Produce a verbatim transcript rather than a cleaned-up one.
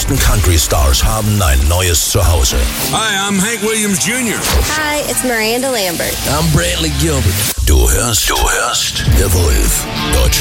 größten Country-Stars haben ein neues Zuhause. Hi, I'm Hank Williams Junior Hi, it's Miranda Lambert. I'm Brantley Gilbert. Du hörst, du hörst The Wolf. Deutsch